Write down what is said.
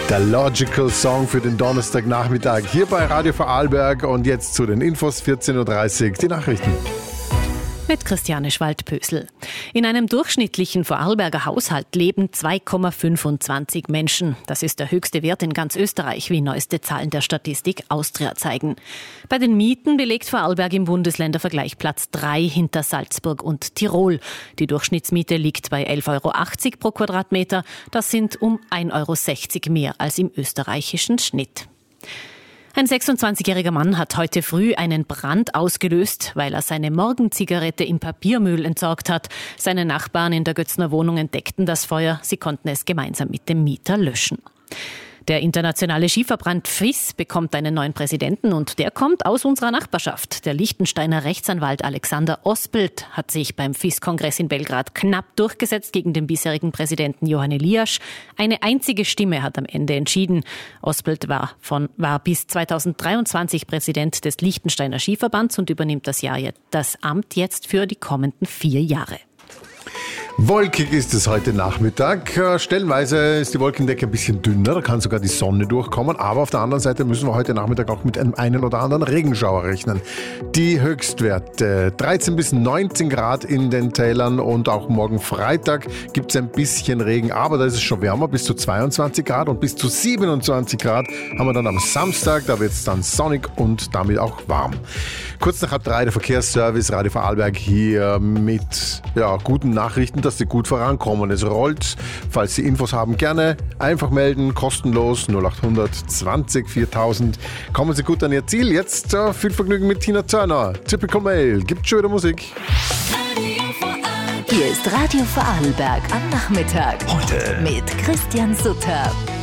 Der Logical Song für den Donnerstagnachmittag hier bei Radio Vorarlberg. Und jetzt zu den Infos, 14.30 Uhr, die Nachrichten. Mit Christiane Schwald-Pösl. In einem durchschnittlichen Vorarlberger Haushalt leben 2,25 Menschen. Das ist der höchste Wert in ganz Österreich, wie neueste Zahlen der Statistik Austria zeigen. Bei den Mieten belegt Vorarlberg im Bundesländervergleich Platz 3 hinter Salzburg und Tirol. Die Durchschnittsmiete liegt bei 11,80 Euro pro Quadratmeter. Das sind um 1,60 Euro mehr als im österreichischen Schnitt. Ein 26-jähriger Mann hat heute früh einen Brand ausgelöst, weil er seine Morgenzigarette im Papiermüll entsorgt hat. Seine Nachbarn in der Götzner Wohnung entdeckten das Feuer. Sie konnten es gemeinsam mit dem Mieter löschen. Der internationale Skiverband FIS bekommt einen neuen Präsidenten und der kommt aus unserer Nachbarschaft. Der Liechtensteiner Rechtsanwalt Alexander Ospelt hat sich beim FIS-Kongress in Belgrad knapp durchgesetzt gegen den bisherigen Präsidenten Johann Elias. Eine einzige Stimme hat am Ende entschieden. Ospelt war bis 2023 Präsident des Liechtensteiner Skiverbands und übernimmt das Amt jetzt für die kommenden 4 Jahre. Wolkig ist es heute Nachmittag. Stellenweise ist die Wolkendecke ein bisschen dünner, da kann sogar die Sonne durchkommen. Aber auf der anderen Seite müssen wir heute Nachmittag auch mit einem einen oder anderen Regenschauer rechnen. Die Höchstwerte 13 bis 19 Grad in den Tälern und auch morgen Freitag gibt es ein bisschen Regen. Aber da ist es schon wärmer, bis zu 22 Grad und bis zu 27 Grad haben wir dann am Samstag. Da wird es dann sonnig und damit auch warm. Kurz nach 2:30 der Verkehrsservice Radio Vorarlberg hier mit guten Nachrichten, dass Sie gut vorankommen. Es rollt. Falls Sie Infos haben, gerne einfach melden, kostenlos 0800 20 4000. Kommen Sie gut an Ihr Ziel. Jetzt viel Vergnügen mit Tina Turner. Typical Mail. Gibt schon wieder Musik. Hier ist Radio Vorarlberg am Nachmittag. Heute mit Christian Sutter.